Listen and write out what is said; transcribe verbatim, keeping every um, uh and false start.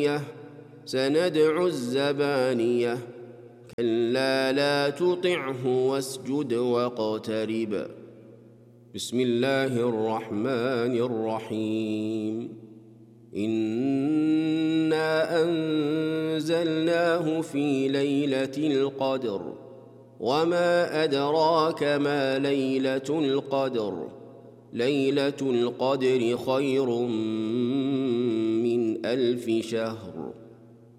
سندع الزبانية كلا لا تطعه واسجد واقترب. بسم الله الرحمن الرحيم. إنا أنزلناه في ليلة القدر وما أدراك ما ليلة القدر ليلة القدر خير من ألف شهر